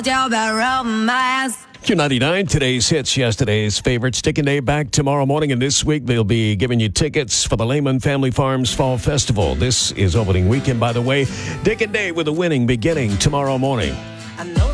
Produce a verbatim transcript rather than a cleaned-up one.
Q ninety-nine, today's hits, yesterday's favorites. Dick and Dave back tomorrow morning, and this week they'll be giving you tickets for the Lehman Family Farms Fall Festival. This is opening weekend, by the way. Dick and Dave with a winning beginning tomorrow morning.